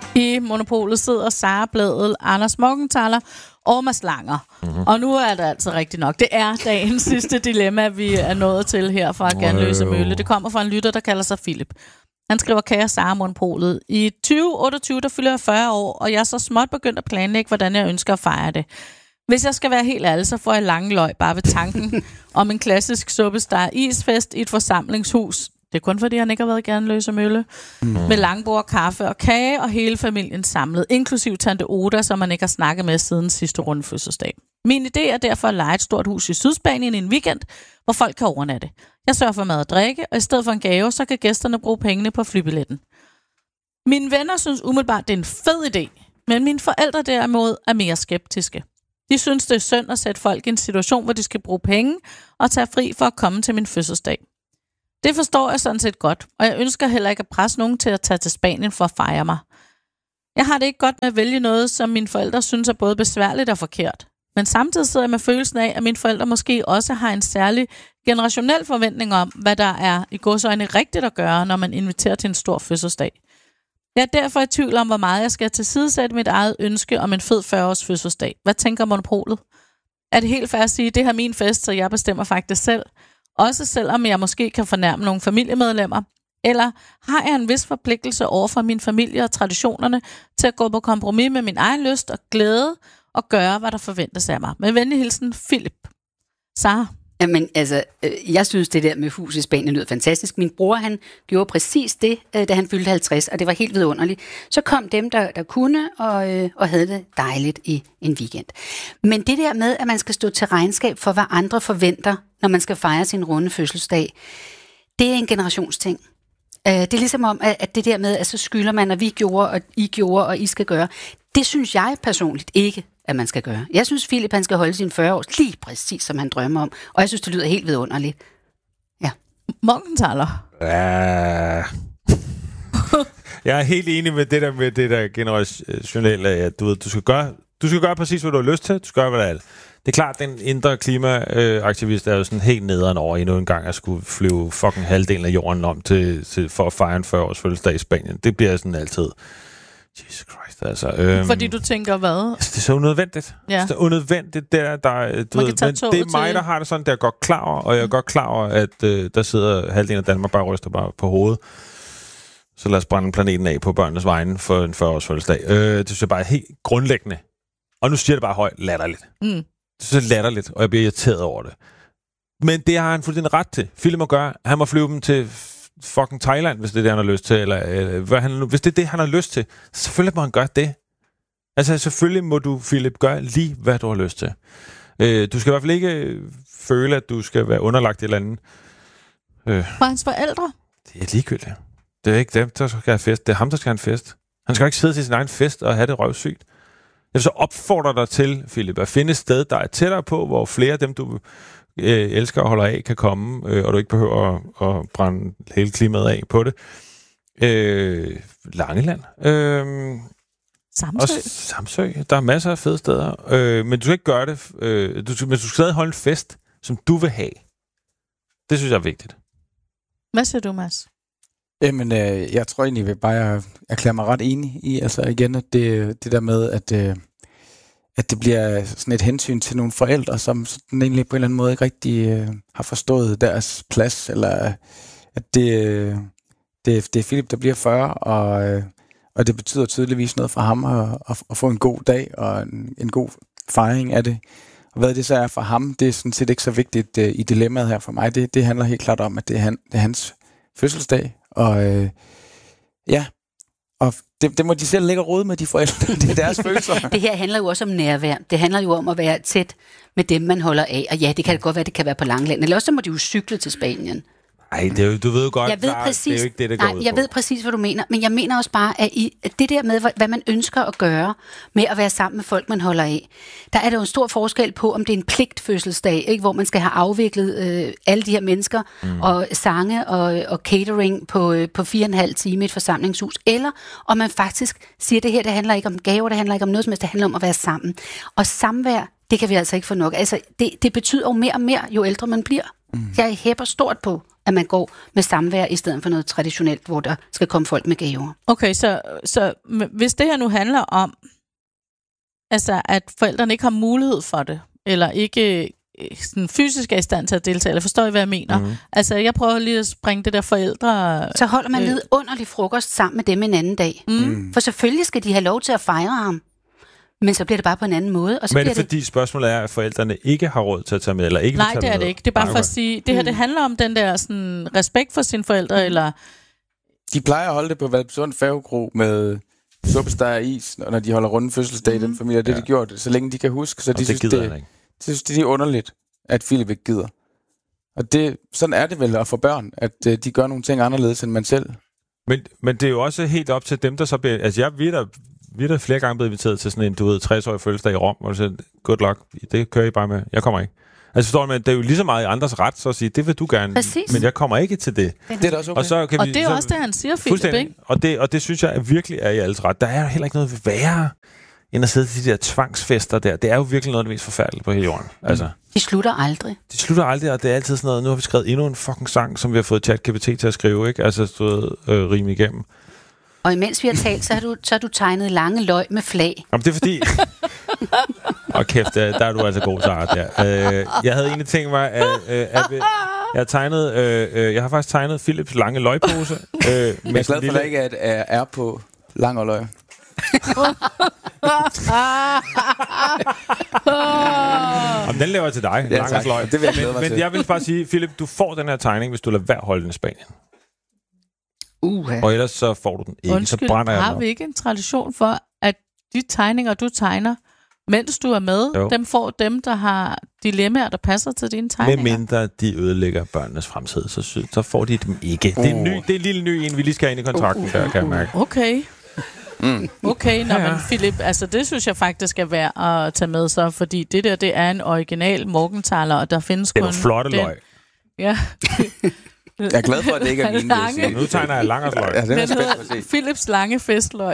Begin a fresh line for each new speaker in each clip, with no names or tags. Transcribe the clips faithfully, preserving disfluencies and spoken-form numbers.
I Monopolet sidder Sara Blædel, Anders Morgenthaler og Mads Langer. Mm-hmm. Og nu er det altså rigtigt nok. Det er dagens sidste dilemma, vi er nået til her fra Ganløse Mølle. Det kommer fra en lytter, der kalder sig Philip. Han skriver, kære Sara Monopolet. I tyve otteogtyve, der fylder jeg fyrre år, og jeg er så småt begyndt at planlægge, hvordan jeg ønsker at fejre det. Hvis jeg skal være helt ærlig, så får jeg lange løg bare ved tanken om en klassisk suppestar isfest i et forsamlingshus. Det er kun fordi, han ikke har været i Ganløse Mølle. Mm. Med langbord, kaffe og kage, og hele familien samlet, inklusiv tante Oda, som man ikke har snakket med siden sidste runde fødselsdag. Min idé er derfor at leje et stort hus i Sydspanien i en weekend, hvor folk kan overnatte. Jeg sørger for mad og drikke, og i stedet for en gave, så kan gæsterne bruge pengene på flybilletten. Mine venner synes umiddelbart, det er en fed idé, men mine forældre derimod er mere skeptiske. De synes, det er synd at sætte folk i en situation, hvor de skal bruge penge og tage fri for at komme til min fødselsdag. Det forstår jeg sådan set godt, og jeg ønsker heller ikke at presse nogen til at tage til Spanien for at fejre mig. Jeg har det ikke godt med at vælge noget, som mine forældre synes er både besværligt og forkert. Men samtidig sidder jeg med følelsen af, at mine forældre måske også har en særlig generationel forventning om, hvad der er i godsøjne rigtigt at gøre, når man inviterer til en stor fødselsdag. Jeg er derfor i tvivl om, hvor meget jeg skal tilsidesætte mit eget ønske om en fed fyrre-års fødselsdag. Hvad tænker Monopolet? Er det helt fair at sige, at det her er min fest, så jeg bestemmer faktisk selv? Også selvom jeg måske kan fornærme nogle familiemedlemmer? Eller har jeg en vis forpligtelse over for min familie og traditionerne til at gå på kompromis med min egen lyst og glæde og gøre, hvad der forventes af mig? Med venlig hilsen, Philip. Sara?
Jamen, altså, øh, jeg synes, det der med hus i Spanien lyder fantastisk. Min bror, han gjorde præcis det, øh, da han fyldte halvtreds, og det var helt vidunderligt. Så kom dem, der, der kunne, og, øh, og havde det dejligt i en weekend. Men det der med, at man skal stå til regnskab for, hvad andre forventer, når man skal fejre sin runde fødselsdag, det er en generationsting. Øh, det er ligesom om, at, at det der med, at så skylder man, at vi gjorde, og I gjorde, og I skal gøre, det synes jeg personligt ikke, at man skal gøre. Jeg synes, Philip, han skal holde sine fyrre år lige præcis, som han drømmer om. Og jeg synes, det lyder helt vidunderligt. Ja.
Morgenthaler.
Ja. Jeg er helt enig med det der med det der generationelle, at du ved, du skal gøre, du skal gøre præcis, hvad du har lyst til. Du skal gøre, hvad det er. Det er klart, den indre klimaaktivist er jo sådan helt nederen over endnu en gang at skulle flyve fucking halvdelen af jorden om til, til for at fejre en fyrre-års fødselsdag i Spanien. Det bliver sådan altid. Jesus Christ, altså. Øhm,
Fordi du tænker, hvad?
Altså, det er så unødvendigt.
Ja.
Det er unødvendigt, der, der du ved, men det er mig, der har det sådan, der er godt klar over, og jeg er mm. godt klar over, at øh, der sidder halvdelen af Danmark bare ryster bare på hovedet. Så lad os brænde planeten af på børnenes vegne for en fyrre-års fødselsdag. Øh, det synes jeg bare er helt grundlæggende. Og nu siger det bare højt, latterligt. Mm. Det synes jeg er latterligt, og jeg bliver irriteret over det. Men det har han fuldstændig ret til. Philip må gøre, han må flyve dem til fucking Thailand, hvis det er det, han har lyst til, eller, eller hvad han, hvis det er det, han har lyst til. Selvfølgelig må han gøre det. Altså, selvfølgelig må du, Philip, gøre lige, hvad du har lyst til. Øh, du skal i hvert fald ikke føle, at du skal være underlagt et eller andet. Øh.
For hans forældre?
Det er ligegyldigt. Det er ikke dem, der skal have fest. Det er ham, der skal have en fest. Han skal ikke sidde til sin egen fest og have det røvsygt. Jeg vil så opfordre dig til, Philip, at finde et sted, der er tættere på, hvor flere af dem, du øh, elsker og holder af, kan komme, øh, og du ikke behøver at, at brænde hele klimaet af på det. Øh, Langeland. Øh,
Samsø.
Og Samsø. Der er masser af fede steder. Øh, men du skal ikke gøre det. Øh, du, men du skal stadig holde en fest, som du vil have. Det synes jeg er vigtigt.
Hvad siger du, Mads?
Jamen, øh, jeg tror egentlig, at bare erklære mig ret enig i, altså igen, at det, det der med, at, øh, at det bliver sådan et hensyn til nogle forældre, som sådan egentlig på en eller anden måde ikke rigtig øh, har forstået deres plads, eller at det, øh, det, det er Philip, der bliver fyrre, og, øh, og det betyder tydeligvis noget for ham at, at, at få en god dag og en, en god fejring af det. Og hvad det så er for ham, det er sådan set ikke så vigtigt øh, i dilemmaet her for mig. Det, det handler helt klart om, at det er, han, det er hans fødselsdag, og øh, ja, og det, det må de selv lægge og rode med, de forældre. Det er deres følelser.
Det her handler jo også om nærvær. Det handler jo om at være tæt med dem, man holder af. Og ja, det kan det godt være, det kan være på Langeland. Eller også så må de jo cykle til Spanien.
Nej, det er jo, du ved jo godt,
jeg ved
klar,
præcis,
det er jo ikke det, der
nej,
går ud
jeg
på.
ved præcis, hvad du mener. Men jeg mener også bare, at, I, at det der med, hvad man ønsker at gøre med at være sammen med folk, man holder af, der er der jo en stor forskel på, om det er en pligtfødselsdag, ikke, hvor man skal have afviklet øh, alle de her mennesker, mm. og sange og, og catering på, øh, på fire og en halv time i et forsamlingshus, eller om man faktisk siger, at det her, det handler ikke om gaver, det handler ikke om noget som helst, det handler om at være sammen. Og samvær, det kan vi altså ikke få nok. Altså, det, det betyder jo mere og mere, jo ældre man bliver. Mm. Jeg hæpper stort på at man går med samvær i stedet for noget traditionelt, hvor der skal komme folk med gaver.
Okay, så, så hvis det her nu handler om, altså at forældrene ikke har mulighed for det, eller ikke sådan fysisk er i stand til at deltage, eller forstår I, hvad jeg mener? Mm. Altså, jeg prøver lige at springe det der forældre...
Så holder man øh, vidunderlig frokost sammen med dem en anden dag. Mm. For selvfølgelig skal de have lov til at fejre ham. Men så bliver det bare på en anden måde. Og så
Men er
det
fordi det... spørgsmålet er, at forældrene ikke har råd til at tage med, eller ikke
Nej,
vil tage
det er
med?
det ikke. Det er bare Nej, for at sige, det her, det handler om den der sådan, respekt for sine forældre, mm. eller...
De plejer at holde det på Valpsund Færgekro med suppesteg og is, når de holder runde fødselsdag mm. i den familie. Det ja. de gjort, så længe de kan huske. Så de
det
synes,
gider
det, de synes, det er underligt, at Philip ikke gider. Og det, sådan er det vel at få børn, at uh, de gør nogle ting anderledes end man selv.
Men, men det er jo også helt op til dem, der så bliver... Altså, jeg ved Vi er da flere gange blevet inviteret til sådan en, du ved, tres-årig fødselsdag i Rom, hvor du siger, good luck, det kører I bare med. Jeg kommer ikke. Altså forstår du, men det er jo lige så meget i andres ret, så at sige, det vil du gerne,
Præcis.
men jeg kommer ikke til det.
Det er også okay.
Og, så kan
og
vi,
det er
så,
også det, han siger, Philip, ikke?
Og det, og det synes jeg virkelig er i alles ret. Der er heller ikke noget værre, end at sidde til de der tvangsfester der. Det er jo virkelig noget af det mest forfærdelige på hele jorden. Mm. Altså.
De slutter aldrig.
De slutter aldrig, og det er altid sådan noget, nu har vi skrevet endnu en fucking sang, som vi har fået ChatGPT til at skrive, ikke? Altså stået øh, rime igennem.
Og imens vi har talt, så har du, så har du tegnet lange løg med flag.
Jamen, det er fordi... Og kæft, der, der er du altså god, Sarah. Der. Øh, jeg havde egentlig tænkt mig, at, øh, at jeg har tegnet... Øh, øh, jeg har faktisk tegnet Philips lange løgpose. Øh,
jeg er glad for, lille... ikke at er, er på lang og løg.
Jamen, den laver jeg til dig.
Ja, lang løg. Det vil jeg
men, men jeg vil bare sige, Philip, du får den her tegning, hvis du lader være at holde den i Spanien.
Uh-huh.
Og ellers så får du den ikke,
Undskyld,
så brænder jeg
har vi ikke en tradition for, at de tegninger, du tegner, mens du er med, jo. Dem får dem, der har dilemmaer, der passer til dine tegninger?
Med mindre de ødelægger børnenes fremtid, så, så får de dem ikke. Uh. Det, er en ny, det er en lille ny en, vi lige skal ind i kontrakten, uh, uh, uh, uh. der, kan jeg mærke.
Okay. Mm. Okay, nå, ja, ja. Men Philip, altså det synes jeg faktisk er værd at tage med så, fordi det der, det er en original Morgenthaler, og der findes kun...
Det er flotte
den...
løg.
Ja.
Jeg er glad for, at det ikke er min
lange...
Nu tegner jeg langers løg.
Ja, den er spændt at se.
Philips lange festløg.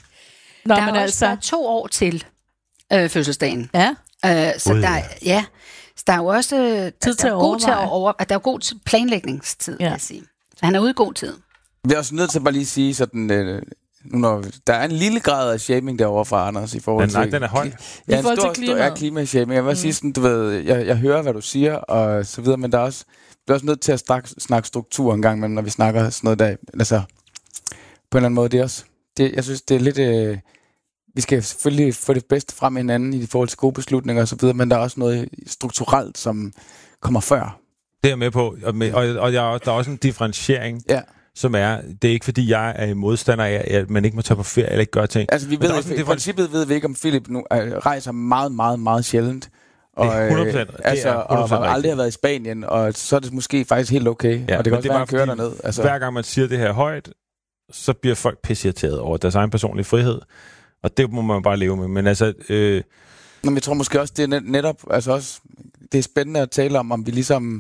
Nå,
der er
men
også
altså...
der to år til øh, fødselsdagen.
Ja.
Øh, så, der, ja, så der er jo også øh,
tid til
der er god til at over, at der er god planlægningstid, ja. Vil jeg sige. Så han er ude i god tid.
Vi er også nødt til bare lige sige sådan... Øh, nu når der er en lille grad af shaming derovre fra Anders i forhold til...
Nej, den er høj.
Ja, en stor, stor er klimashaming. Jeg vil mm. sige sådan, du ved, jeg, jeg hører, hvad du siger, og så videre, men der er også, vi er også nødt til at snakke, snakke struktur en gang, men når vi snakker sådan noget der, altså, på en eller anden måde, det er også, det, jeg synes, det er lidt, øh, vi skal selvfølgelig få det bedste frem i hinanden i forhold til gode beslutninger og så videre, men der er også noget strukturelt, som kommer før.
Det er jeg med på, og, med, og, og jeg, der er også en differentiering. Ja. Som er, det er ikke fordi, jeg er modstander af, at man ikke må tage på ferie eller ikke gøre ting.
Altså, vi ved, i princippet ved vi ikke, om Philip nu uh, rejser meget, meget, meget sjældent. Og,
det er hundrede procent.
Øh, altså, det er hundrede procent og aldrig har været i Spanien, og så er det måske faktisk helt okay. Ja, og det kan også være, at han kører derned. Altså.
Hver gang man siger det her højt, så bliver folk pisseirriteret over deres egen personlige frihed. Og det må man bare leve med. Men altså... Øh...
Men jeg tror måske også, det er netop... Altså også, det er spændende at tale om, om vi ligesom...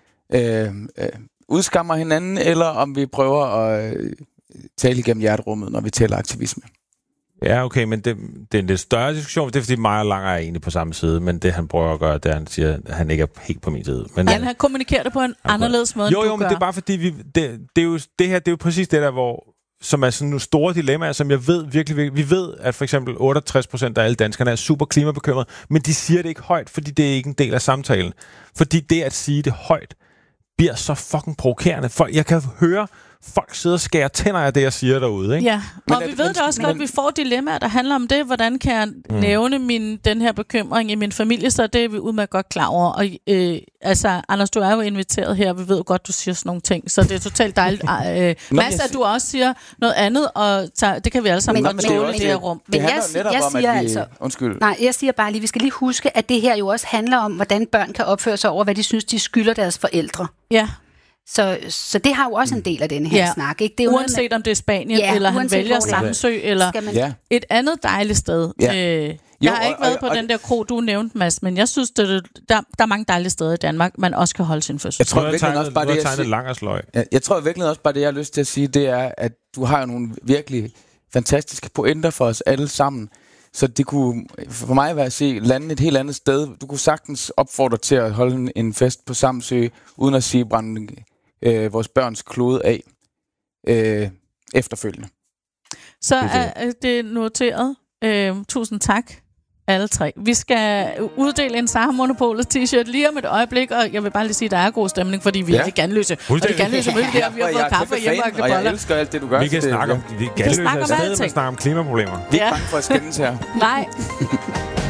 Øh, øh, udskammer hinanden, eller om vi prøver at øh, tale igennem hjerterummet, når vi taler aktivisme.
Ja, okay, men det, det er en lidt større diskussion. Det er, fordi mig og Langer er egentlig på samme side, men det, han prøver at gøre, det er, han siger, at han ikke er helt på min side. Men,
ja, han kommunikerer det på en anderledes måde,
jo,
end
jo,
du
men
gør.
Det er bare fordi, vi, det, det, er jo, det her, det er jo præcis det der, hvor som er sådan nogle store dilemmaer, som jeg ved virkelig, virkelig... Vi ved, at for eksempel otteogtres procent af alle danskerne er super klimabekymrede, men de siger det ikke højt, fordi det er ikke en del af samtalen. Fordi det at sige det højt, bliver så fucking provokerende. Folk, jeg kan høre, folk sidder og skærer tænder af det, jeg siger derude, ikke?
Ja, og men vi ved det også men, godt, at vi får dilemmaer, der handler om det. Hvordan kan jeg mm. nævne min, den her bekymring i min familie, så det er vi udmærket godt klar over. Og øh, altså, Anders, du er jo inviteret her, vi ved jo godt, du siger sådan nogle ting, så det er totalt dejligt. øh, Mads, at du også siger noget andet, og så, det kan vi alle sammen godt tåle i det her rum.
Men jeg, jeg siger
om, vi,
altså...
Undskyld.
Nej, jeg siger bare lige, vi skal lige huske, at det her jo også handler om, hvordan børn kan opføre sig over, hvad de synes, de skylder deres forældre.
Ja.
Så, så det har jo også en del af den her ja. snak. Ikke? Det er
uanset noget, om det er Spanien, ja, eller han vælger Samsø, eller man... ja. et andet dejligt sted. Ja. Øh, jeg jo, har ikke og, været på og, den der kro, du nævnte, Mads, men jeg synes, det, der, der er mange dejlige steder i Danmark, man også kan holde sin fødsel.
Jeg tror virkelig også bare det, jeg, jeg,
jeg, jeg tror virkelig også bare det, jeg har lyst til at sige, det er, at du har nogle virkelig fantastiske pointer for os alle sammen. Så det kunne for mig være at se landet et helt andet sted. Du kunne sagtens opfordre til at holde en fest på Samsø, uden at sige brænde øh, vores børns klode af øh, efterfølgende.
Så er det noteret. Øh, tusind tak, alle tre. Vi skal uddele en Sara Monopolet t-shirt lige om et øjeblik, og jeg vil bare lige sige, at der er god stemning, fordi vi ja. er det Ganløse. Og det Ganløse møde der, vi har fået kaffe og hjemmebagte boller.
Og jeg elsker alt det, du gør.
Vi kan snakke om, vi Ganløse er stadig med at snakke om klimaproblemer.
Vi er ikke bange for at skændes her.
Nej.